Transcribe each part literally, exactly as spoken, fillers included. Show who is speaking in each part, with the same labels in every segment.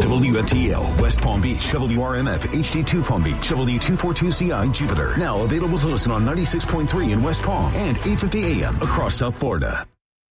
Speaker 1: W F T L, West Palm Beach, W R M F, H D two Palm Beach, W two forty-two C I, Jupiter. Now available to listen on ninety-six point three in West Palm and eight fifty A M across South Florida.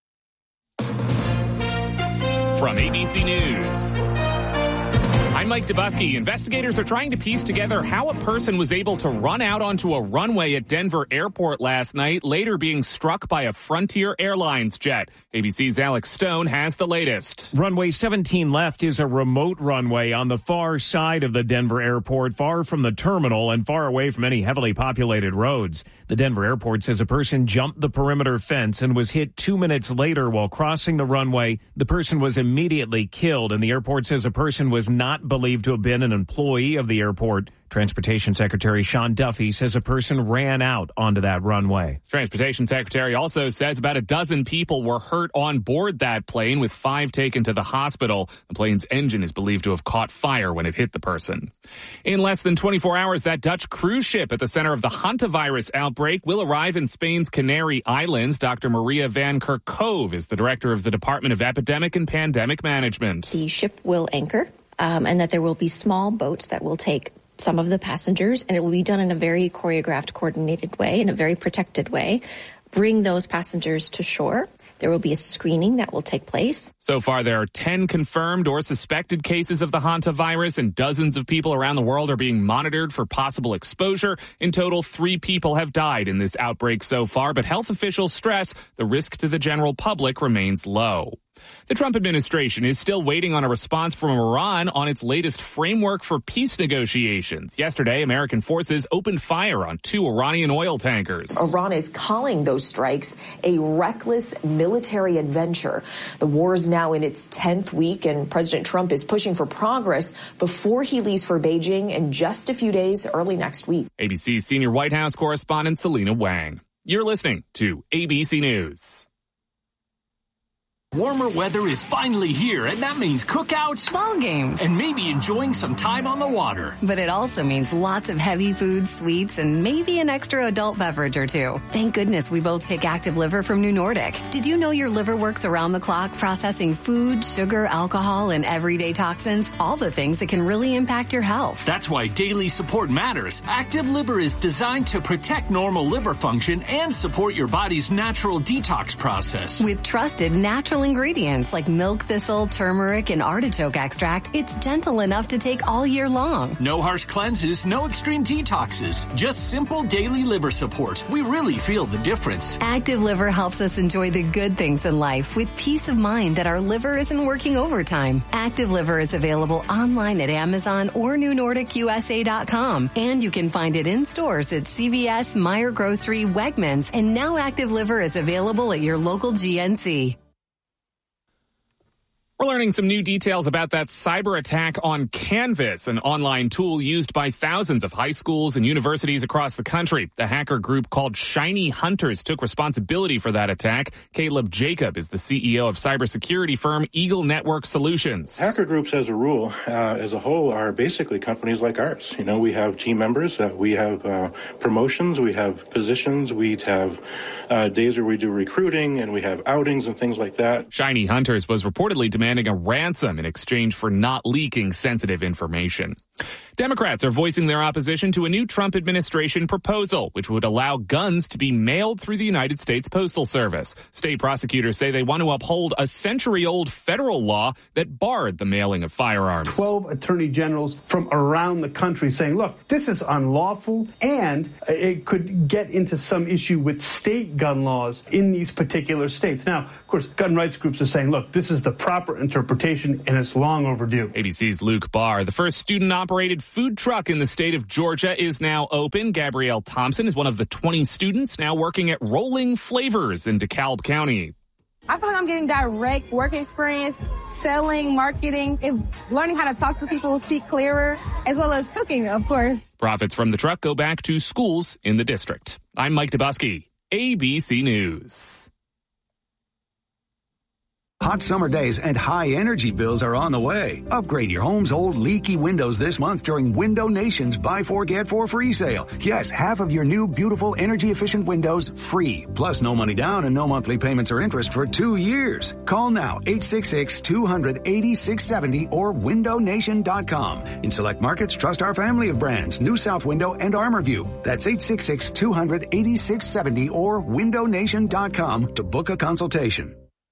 Speaker 2: From A B C News, I'm Mike Dubusky. Investigators are trying to piece together how a person was able to run out onto a runway at Denver Airport last night, later being struck by a Frontier Airlines jet. A B C's Alex Stone has the latest.
Speaker 3: Runway seventeen left is a remote runway on the far side of the Denver Airport, far from the terminal and far away from any heavily populated roads. The Denver Airport says a person jumped the perimeter fence and was hit two minutes later while crossing the runway. The person was immediately killed, and the airport says a person was not believed to have been an employee of the airport. Transportation Secretary Sean Duffy says a person ran out onto that runway.
Speaker 2: Transportation Secretary also says about a dozen people were hurt on board that plane, with five taken to the hospital. The plane's engine is believed to have caught fire when it hit the person. In less than twenty-four hours, that Dutch cruise ship at the center of the hantavirus outbreak will arrive in Spain's Canary Islands. Doctor Maria van Kerkhove is the director of the Department of Epidemic and Pandemic Management.
Speaker 4: The ship will anchor, um, and that there will be small boats that will take some of the passengers, and it will be done in a very choreographed, coordinated way, in a very protected way. Bring those passengers to shore. There will be a screening that will take place.
Speaker 2: So far, there are ten confirmed or suspected cases of the hantavirus, and dozens of people around the world are being monitored for possible exposure. In total, three people have died in this outbreak so far, but health officials stress the risk to the general public remains low. The Trump administration is still waiting on a response from Iran on its latest framework for peace negotiations. Yesterday, American forces opened fire on two Iranian oil tankers.
Speaker 5: Iran is calling those strikes a reckless military adventure. The war is now in its tenth week, and President Trump is pushing for progress before he leaves for Beijing in just a few days early next week.
Speaker 2: A B C's senior White House correspondent Selena Wang. You're listening to A B C News.
Speaker 6: Warmer weather is finally here, and that means cookouts,
Speaker 7: ball games,
Speaker 6: and maybe enjoying some time on the water.
Speaker 7: But it also means lots of heavy food, sweets, and maybe an extra adult beverage or two. Thank goodness we both take Active Liver from New Nordic. Did you know your liver works around the clock processing food, sugar, alcohol, and everyday toxins? All the things that can really impact your health.
Speaker 6: That's why daily support matters. Active Liver is designed to protect normal liver function and support your body's natural detox process.
Speaker 7: With trusted natural ingredients like milk thistle, turmeric, and artichoke extract, it's gentle enough to take all year long.
Speaker 6: No harsh cleanses, no extreme detoxes, just simple daily liver support. We really feel the difference.
Speaker 7: Active Liver helps us enjoy the good things in life with peace of mind that our liver isn't working overtime. Active Liver is available online at Amazon or new nordic U S A dot com, and you can find it in stores at C V S, Meijer Grocery, Wegmans, and now Active Liver is available at your local G N C.
Speaker 2: We're learning some new details about that cyber attack on Canvas, an online tool used by thousands of high schools and universities across the country. The hacker group called Shiny Hunters took responsibility for that attack. Caleb Jacob is the C E O of cybersecurity firm Eagle Network Solutions.
Speaker 8: Hacker groups, as a rule, uh, as a whole, are basically companies like ours. You know, we have team members, uh, we have uh, promotions, we have positions, we have uh, days where we do recruiting, and we have outings and things like that.
Speaker 2: Shiny Hunters was reportedly demanding a ransom in exchange for not leaking sensitive information. Democrats are voicing their opposition to a new Trump administration proposal, which would allow guns to be mailed through the United States Postal Service. State prosecutors say they want to uphold a century-old federal law that barred the mailing of firearms.
Speaker 9: Twelve attorney generals from around the country saying, look, this is unlawful, and it could get into some issue with state gun laws in these particular states. Now, of course, gun rights groups are saying, look, this is the proper interpretation, and it's long overdue.
Speaker 2: A B C's Luke Barr. The first student-operated food truck in the state of Georgia is now open. Gabrielle Thompson is one of the twenty students now working at Rolling Flavors in DeKalb County.
Speaker 10: I feel like I'm getting direct work experience, selling, marketing, and learning how to talk to people, speak clearer, as well as cooking, of course.
Speaker 2: Profits from the truck go back to schools in the district. I'm Mike Dubusky, A B C News.
Speaker 11: Hot summer days and high energy bills are on the way. Upgrade your home's old leaky windows this month during Window Nation's Buy Four, Get Four free sale. Yes, half of your new beautiful energy efficient windows free. Plus no money down and no monthly payments or interest for two years. Call now eight six six, two hundred, eighty-six seventy or window nation dot com. In select markets, trust our family of brands, New South Window and ArmorView. That's eight six six, two hundred, eighty-six seventy or window nation dot com to book a consultation.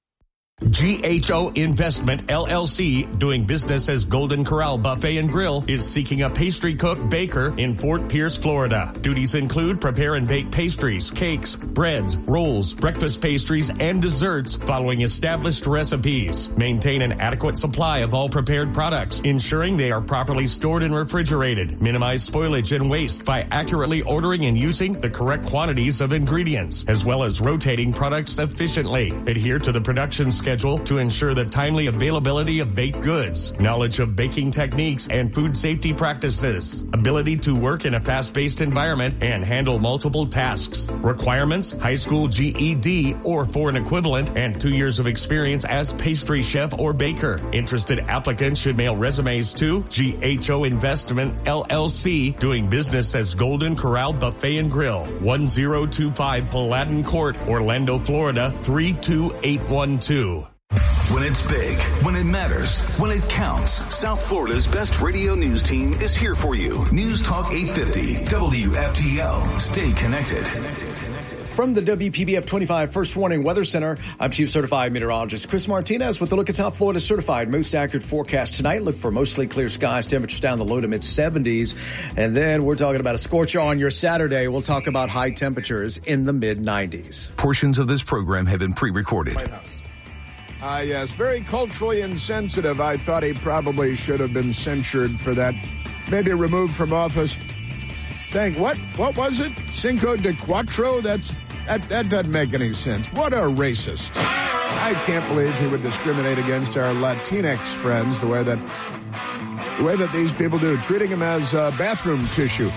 Speaker 12: G H O Investment, L L C, doing business as Golden Corral Buffet and Grill, is seeking a pastry cook baker in Fort Pierce, Florida. Duties include prepare and bake pastries, cakes, breads, rolls, breakfast pastries, and desserts following established recipes. Maintain an adequate supply of all prepared products, ensuring they are properly stored and refrigerated. Minimize spoilage and waste by accurately ordering and using the correct quantities of ingredients, as well as rotating products efficiently. Adhere to the production schedule schedule to ensure the timely availability of baked goods, knowledge of baking techniques and food safety practices, ability to work in a fast-paced environment and handle multiple tasks. Requirements: high school G E D or foreign equivalent and two years of experience as pastry chef or baker. Interested applicants should mail resumes to G H O Investment, L L C, doing business as Golden Corral Buffet and Grill, one zero two five Paladin Court, Orlando, Florida, three two eight one two.
Speaker 1: When it's big, when it matters, when it counts, South Florida's best radio news team is here for you. News Talk eight fifty, W F T L. Stay connected.
Speaker 13: From the W P B F twenty-five First Warning Weather Center, I'm Chief Certified Meteorologist Chris Martinez with a look at South Florida's certified most accurate forecast tonight. Look for mostly clear skies, temperatures down the low to mid seventies. And then we're talking about a scorcher on your Saturday. We'll talk about high temperatures in the mid nineties.
Speaker 1: Portions of this program have been pre-recorded.
Speaker 14: Ah, uh, yes, very culturally insensitive. I thought he probably should have been censured for that. Maybe removed from office. Think, what? What was it? Cinco de Cuatro? That's, that, that doesn't make any sense. What a racist. I can't believe he would discriminate against our Latinx friends the way that, the way that these people do, treating them as uh, bathroom tissue.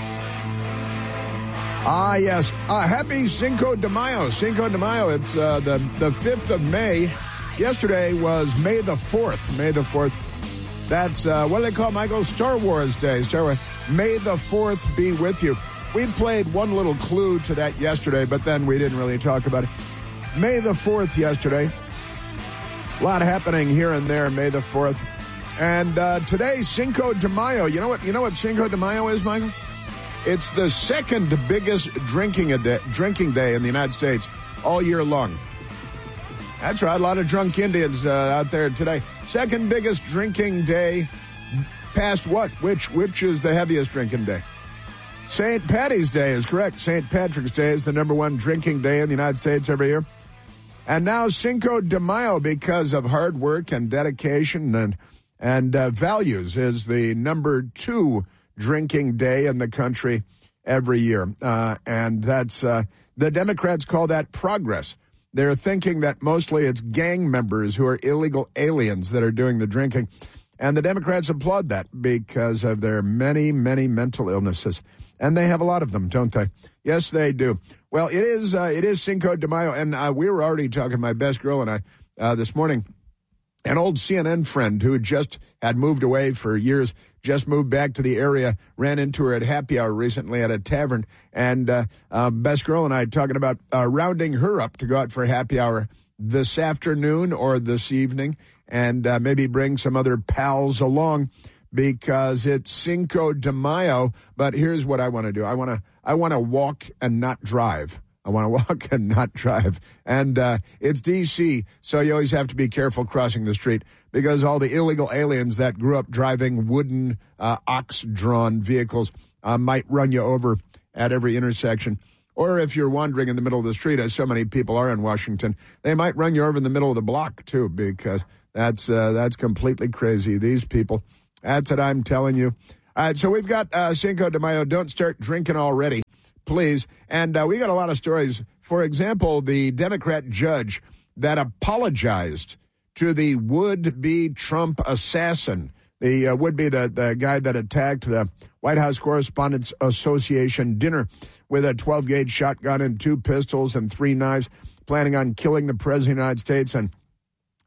Speaker 14: Ah, yes. Uh, happy Cinco de Mayo. Cinco de Mayo. It's uh, the, the fifth of May. Yesterday was May the fourth. May the fourth. That's, uh, what do they call, Michael? Star Wars Day. Star Wars. May the fourth be with you. We played one little clue to that yesterday, but then we didn't really talk about it. May the fourth yesterday. A lot happening here and there, May the fourth. And uh, today, Cinco de Mayo. You know what, you know what Cinco de Mayo is, Michael? It's the second biggest drinking, a day, drinking day in the United States all year long. That's right, a lot of drunk Indians uh, out there today. Second biggest drinking day, past what? Which which is the heaviest drinking day? Saint Patty's Day is correct. Saint Patrick's Day is the number one drinking day in the United States every year. And now Cinco de Mayo, because of hard work and dedication and, and uh, values, is the number two drinking day in the country every year. Uh, and that's, uh, the Democrats call that progress. They're thinking that mostly it's gang members who are illegal aliens that are doing the drinking. And the Democrats applaud that because of their many, many mental illnesses. And they have a lot of them, don't they? Yes, they do. Well, it is uh, it is Cinco de Mayo. And uh, we were already talking, my best girl and I, uh, this morning, an old C N N friend who just had moved away for years, just moved back to the area, ran into her at happy hour recently at a tavern. And uh, uh, best girl and I talking about uh, rounding her up to go out for happy hour this afternoon or this evening and uh, maybe bring some other pals along because it's Cinco de Mayo. But here's what I want to do. I want to I want to walk and not drive. I want to walk and not drive. And uh, it's D C, so you always have to be careful crossing the street because all the illegal aliens that grew up driving wooden uh, ox-drawn vehicles uh, might run you over at every intersection. Or if you're wandering in the middle of the street, as so many people are in Washington, they might run you over in the middle of the block, too, because that's uh, that's completely crazy. These people, that's what I'm telling you. All right, so we've got uh, Cinco de Mayo. Don't start drinking already, please. And uh, we got a lot of stories. For example, the Democrat judge that apologized to the would-be Trump assassin, the uh, would-be the, the guy that attacked the White House Correspondents Association dinner with a twelve-gauge shotgun and two pistols and three knives, planning on killing the president of the United States. And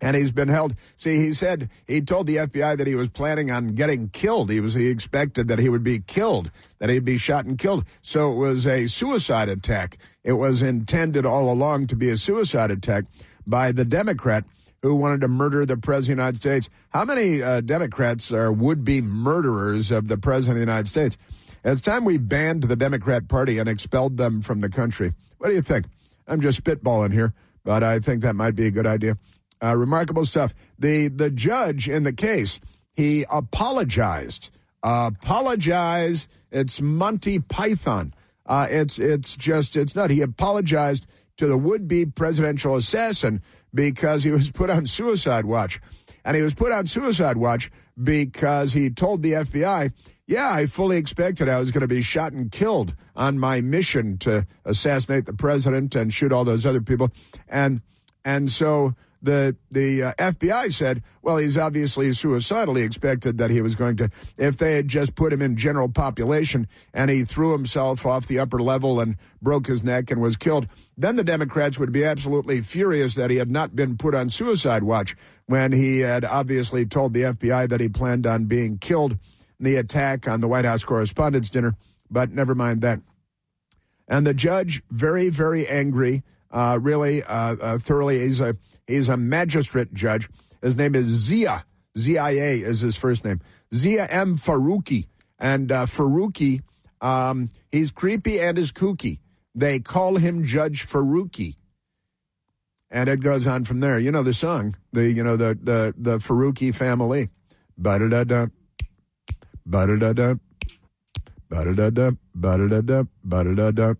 Speaker 14: And he's been held. See, he said, he told the F B I that he was planning on getting killed. He was, he expected that he would be killed, that he'd be shot and killed. So it was a suicide attack. It was intended all along to be a suicide attack by the Democrat who wanted to murder the President of the United States. How many uh, Democrats are would-be murderers of the President of the United States? It's time we banned the Democrat Party and expelled them from the country. What do you think? I'm just spitballing here, but I think that might be a good idea. Uh, remarkable stuff. The the judge in the case, he apologized. Uh, apologize. It's Monty Python. Uh, it's it's just, it's not. He apologized to the would-be presidential assassin because he was put on suicide watch. And he was put on suicide watch because he told the F B I, yeah, I fully expected I was going to be shot and killed on my mission to assassinate the president and shoot all those other people. And and so the the uh, F B I said, well, he's obviously suicidal. He expected that he was going to, if they had just put him in general population and he threw himself off the upper level and broke his neck and was killed, then the Democrats would be absolutely furious that he had not been put on suicide watch when he had obviously told the F B I that he planned on being killed in the attack on the White House Correspondents' Dinner. But never mind that. And the judge, very, very angry, uh, really uh, uh, thoroughly, he's a He's a magistrate judge. His name is Zia. Z I A is his first name. Zia M. Faruqi. And uh, Faruqi, um, he's creepy and is kooky. They call him Judge Faruqi. And it goes on from there. You know the song, the you know the the the Faruqi family. Ba-da-da-da, ba-da-da-da, ba-da-da-da, ba-da-da-da, ba-da-da-da.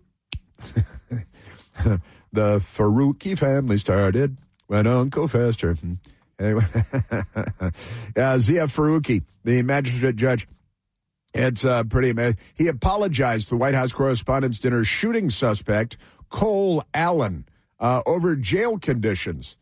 Speaker 14: The Faruqi family started when Uncle Fester. Anyway, yeah, Zia Faruqi, the magistrate judge. It's uh, pretty amazing. He apologized to the White House Correspondents' Dinner shooting suspect, Cole Allen, uh, over jail conditions.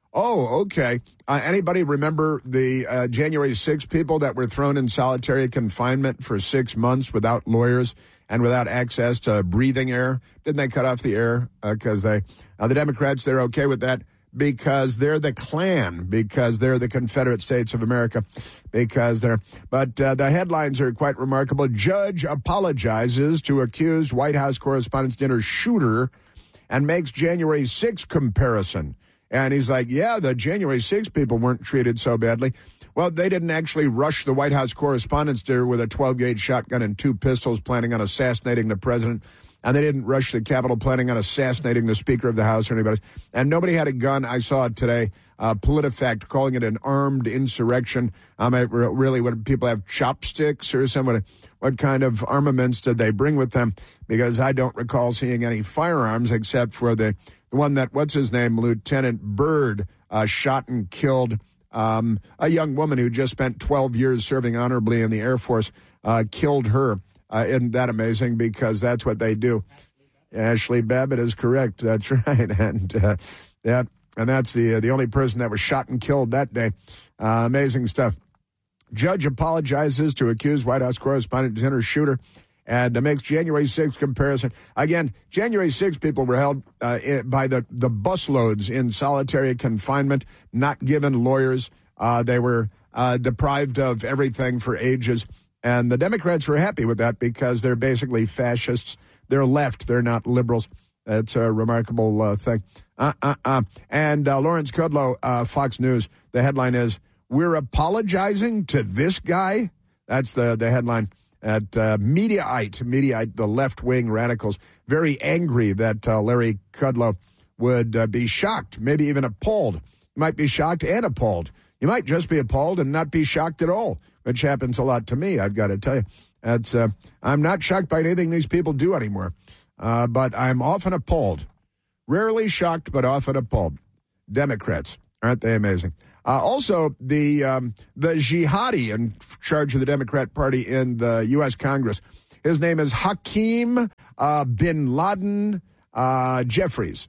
Speaker 14: Oh, okay. Uh, anybody remember the uh, January sixth people that were thrown in solitary confinement for six months without lawyers and without access to breathing air? Didn't they cut off the air? Because uh, they, uh, the Democrats, they're okay with that because they're the Klan, because they're the Confederate States of America, because they're, but uh, the headlines are quite remarkable. Judge apologizes to accused White House Correspondents' Dinner shooter and makes January sixth comparison. And he's like, yeah, the January sixth people weren't treated so badly. Well, they didn't actually rush the White House Correspondents' Dinner with a twelve-gauge shotgun and two pistols planning on assassinating the president. And they didn't rush the Capitol planning on assassinating the Speaker of the House or anybody. And nobody had a gun. I saw it today. Uh, PolitiFact calling it an armed insurrection. Um, it really, what people have chopsticks or something? What kind of armaments did they bring with them? Because I don't recall seeing any firearms except for the, the one that, what's his name, Lieutenant Byrd, uh, shot and killed um, a young woman who just spent twelve years serving honorably in the Air Force, uh, killed her. Uh, isn't that amazing? Because that's what they do. Ashley Babbitt is correct. That's right. And uh, yeah, and that's the uh, the only person that was shot and killed that day. Uh, amazing stuff. Judge apologizes to accused White House Correspondent Dinner shooter and uh, makes January sixth comparison. Again, January sixth people were held uh, in, by the, the busloads in solitary confinement, not given lawyers. Uh, they were uh, deprived of everything for ages. And the Democrats were happy with that because they're basically fascists. They're left. They're not liberals. That's a remarkable uh, thing. Uh, uh, uh. And uh, Lawrence Kudlow, uh, Fox News, the headline is, "We're apologizing to this guy." That's the, the headline at uh, Mediaite. Mediaite, the left-wing radicals, very angry that uh, Larry Kudlow would uh, be shocked, maybe even appalled. You might be shocked and appalled. You might just be appalled and not be shocked at all, which happens a lot to me, I've got to tell you. That's, uh, I'm not shocked by anything these people do anymore, uh, but I'm often appalled. Rarely shocked, but often appalled. Democrats, aren't they amazing? Uh, also, the um, the jihadi in charge of the Democrat Party in the U S Congress, his name is Hakeem uh, bin Laden uh, Jeffries.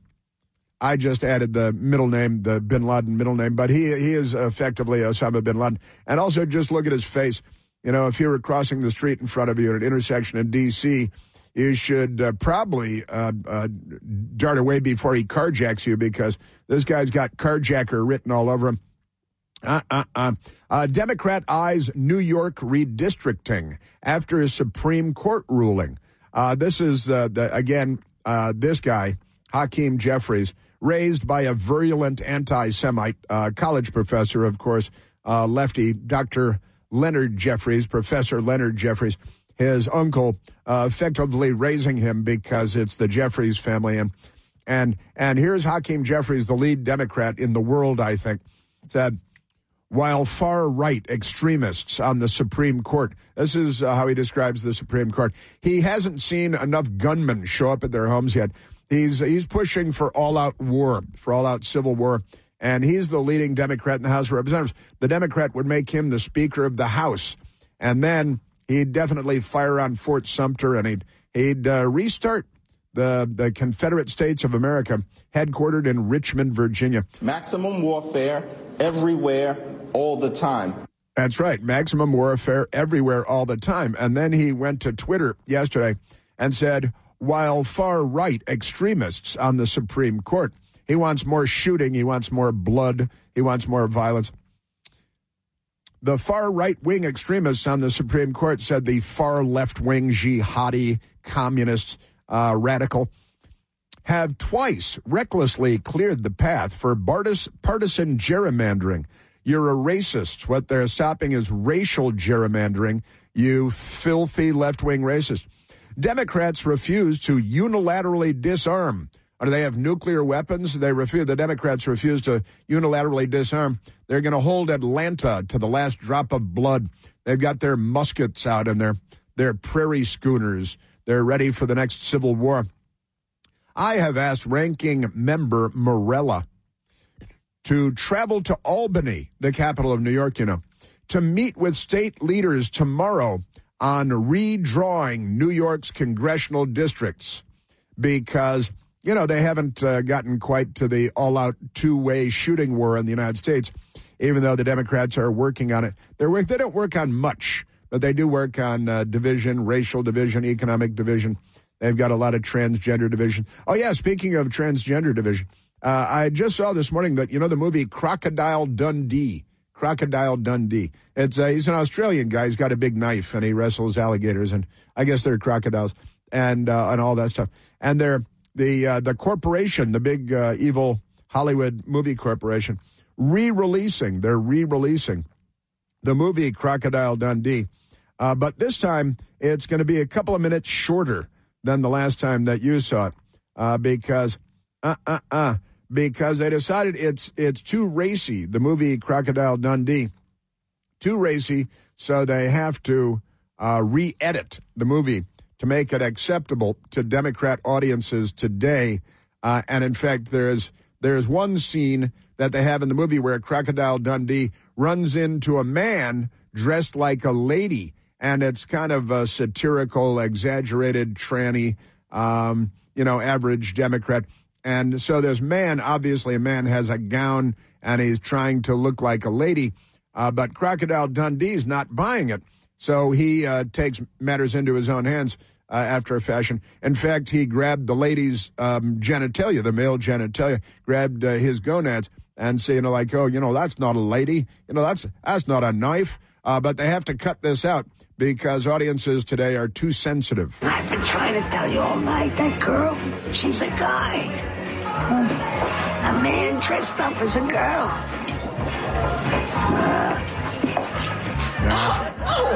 Speaker 14: I just added the middle name, the bin Laden middle name, but he he is effectively Osama bin Laden. And also just look at his face. You know, if you were crossing the street in front of you at an intersection in D C, you should uh, probably uh, uh, dart away before he carjacks you, because this guy's got carjacker written all over him. Uh, uh, uh. Uh, Democrat eyes New York redistricting after a Supreme Court ruling. Uh, this is, uh, the, again, uh, this guy, Hakeem Jeffries, raised by a virulent anti-Semite uh, college professor, of course, uh, lefty, Doctor Leonard Jeffries, Professor Leonard Jeffries, his uncle, uh, effectively raising him because it's the Jeffries family. And, and, and here's Hakeem Jeffries, the lead Democrat in the world, I think, said, while far-right extremists on the Supreme Court, this is uh, how he describes the Supreme Court, he hasn't seen enough gunmen show up at their homes yet. He's he's pushing for all-out war, for all-out civil war, and he's the leading Democrat in the House of Representatives. The Democrat would make him the Speaker of the House, and then he'd definitely fire on Fort Sumter, and he'd, he'd uh, restart the, the Confederate States of America, headquartered in Richmond, Virginia.
Speaker 15: Maximum warfare everywhere, all the time.
Speaker 14: That's right. Maximum warfare everywhere, all the time. And then he went to Twitter yesterday and said, while far-right extremists on the Supreme Court, he wants more shooting, he wants more blood, he wants more violence. The far right-wing extremists on the Supreme Court, said the far left-wing jihadi communists, uh, radical, have twice recklessly cleared the path for partisan gerrymandering. You're a racist. What they're stopping is racial gerrymandering, you filthy left-wing racist. Democrats refuse to unilaterally disarm. Or they have nuclear weapons. They refuse. The Democrats refuse to unilaterally disarm. They're going to hold Atlanta to the last drop of blood. They've got their muskets out and their, their prairie schooners. They're ready for the next civil war. I have asked Ranking Member Morella to travel to Albany, the capital of New York, you know, to meet with state leaders tomorrow on redrawing New York's congressional districts, because, you know, they haven't uh, gotten quite to the all-out two-way shooting war in the United States, even though the Democrats are working on it. They're work, they don't work on much, but they do work on uh, division, racial division, economic division. They've got a lot of transgender division. Oh, yeah, speaking of transgender division, uh, I just saw this morning that, you know, the movie Crocodile Dundee. Crocodile Dundee. It's uh, he's an Australian guy. He's got a big knife, and he wrestles alligators, and I guess they're crocodiles, and uh, and all that stuff. And they're the uh, the corporation, the big uh, evil Hollywood movie corporation, re-releasing. They're re-releasing the movie Crocodile Dundee, uh, but this time it's going to be a couple of minutes shorter than the last time that you saw it, uh, because uh uh uh. Because they decided it's it's too racy, the movie Crocodile Dundee, too racy, so they have to uh, re-edit the movie to make it acceptable to Democrat audiences today. Uh, and in fact, there's there's one scene that they have in the movie where Crocodile Dundee runs into a man dressed like a lady, and it's kind of a satirical, exaggerated, tranny, um, you know, average Democrat. And so this man, obviously a man, has a gown, and he's trying to look like a lady, uh, but Crocodile Dundee's not buying it. So he uh, takes matters into his own hands uh, after a fashion. In fact, he grabbed the lady's um, genitalia, the male genitalia, grabbed uh, his gonads and say, you know, like, oh, you know, that's not a lady. You know, that's that's not a knife. Uh, but they have to cut this out because audiences today are too sensitive.
Speaker 16: I've been trying to tell you all night, that girl, she's a guy. A man dressed up as a girl. Uh.
Speaker 17: Oh!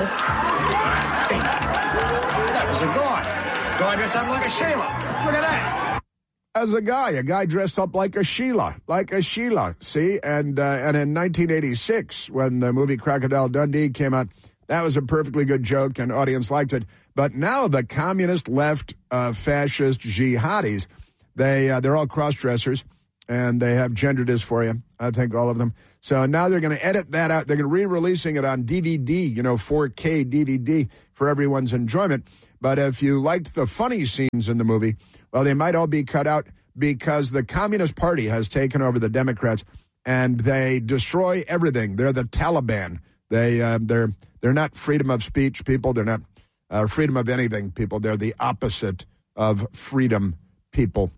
Speaker 17: That was a guy. Guy dressed up like a Sheila. Look at that.
Speaker 14: As a guy, a guy dressed up like a Sheila, like a Sheila, see? And, uh, and in nineteen eighty-six, when the movie Crocodile Dundee came out, that was a perfectly good joke, and audience liked it. But now the communist left uh, fascist jihadis, They, uh, they're all cross-dressers, and they have gender dysphoria, I think, all of them. So now they're going to edit that out. They're going to re-releasing it on D V D, you know, four K D V D for everyone's enjoyment. But if you liked the funny scenes in the movie, well, they might all be cut out because the Communist Party has taken over the Democrats, and they destroy everything. They're the Taliban. They, uh, they're, they're not freedom of speech people. They're not Uh, freedom of anything, people. They're the opposite of freedom people.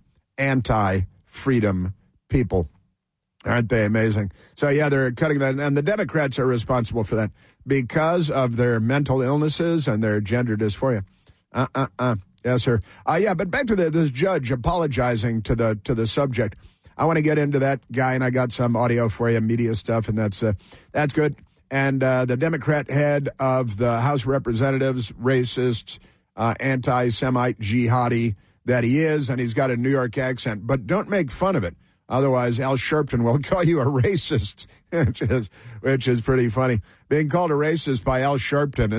Speaker 14: Anti-freedom people. Aren't they amazing? So, yeah, they're cutting that. And the Democrats are responsible for that because of their mental illnesses and their gender dysphoria. Uh-uh-uh. Yes, sir. Uh, yeah, but back to the, this judge apologizing to the to the subject. I want to get into that guy, and I got some audio for you, media stuff, and that's uh, that's good. And uh, the Democrat head of the House of Representatives, racist, uh, anti-Semite, jihadi that he is, and he's got a New York accent. But don't make fun of it. Otherwise, Al Sharpton will call you a racist, which is which is pretty funny. Being called a racist by Al Sharpton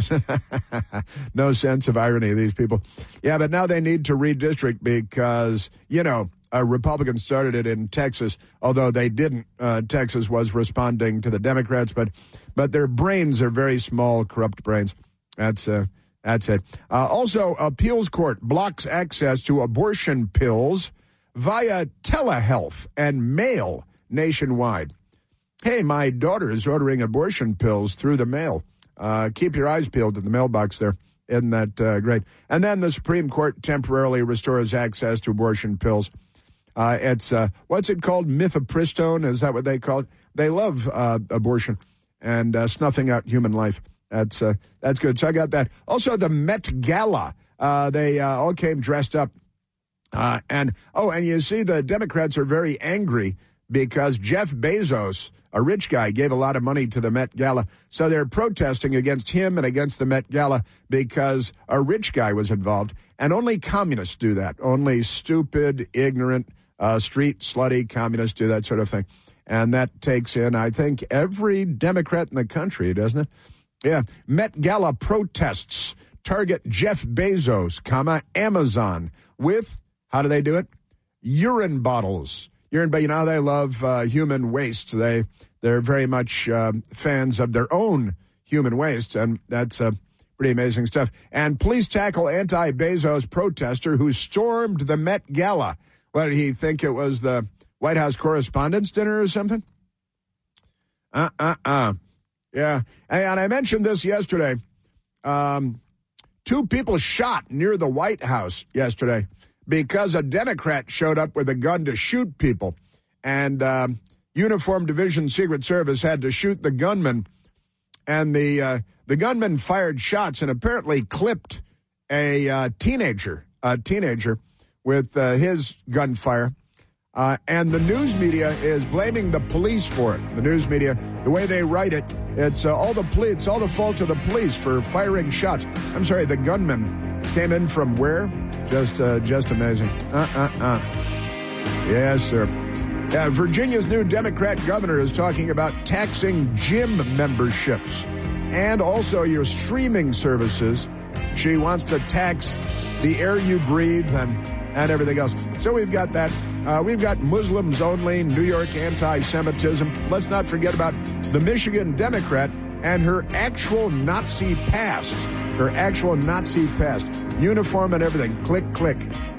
Speaker 14: is no sense of irony, these people. Yeah, but now they need to redistrict because, you know, a Republican started it in Texas, although they didn't. Uh, Texas was responding to the Democrats, but but their brains are very small, corrupt brains. That's uh, that's it. Uh, also, appeals court blocks access to abortion pills via telehealth and mail nationwide. Hey, my daughter is ordering abortion pills through the mail. Uh, keep your eyes peeled at the mailbox there. Isn't that uh, great? And then the Supreme Court temporarily restores access to abortion pills. Uh, it's, uh, what's it called? Mifepristone? Is that what they call it? They love uh, abortion and uh, snuffing out human life. That's uh, that's good. So I got that. Also, the Met Gala. Uh, they uh, all came dressed up. Uh, and, oh, and you see the Democrats are very angry because Jeff Bezos, a rich guy, gave a lot of money to the Met Gala. So they're protesting against him and against the Met Gala because a rich guy was involved. And only communists do that. Only stupid, ignorant, uh, street slutty communists do that sort of thing. And that takes in, I think, every Democrat in the country, doesn't it? Yeah. Met Gala protests target Jeff Bezos, comma, Amazon with, how do they do it? Urine bottles. Urine, but you know how they love uh, human waste. They, they're very much uh, fans of their own human waste, and that's uh, pretty amazing stuff. And police tackle anti-Bezos protester who stormed the Met Gala. What, did he think it was the White House Correspondents' Dinner or something? Uh-uh-uh. Yeah. And I mentioned this yesterday. Um, two people shot near the White House yesterday because a Democrat showed up with a gun to shoot people. And um, Uniform Division Secret Service had to shoot the gunman. And the uh, the gunman fired shots and apparently clipped a uh, teenager, a teenager with uh, his gunfire. Uh, and the news media is blaming the police for it. The news media, the way they write it, it's uh, all the poli- it's all the fault of the police for firing shots. I'm sorry, the gunman came in from where? Just, uh, just amazing. Uh-uh-uh. Yes, sir. Yeah, Virginia's new Democrat governor is talking about taxing gym memberships and also your streaming services. She wants to tax the air you breathe and, and everything else. So we've got that. Uh, we've got Muslims only, New York anti-Semitism. Let's not forget about the Michigan Democrat and her actual Nazi past. Her actual Nazi past. Uniform and everything. Click, click.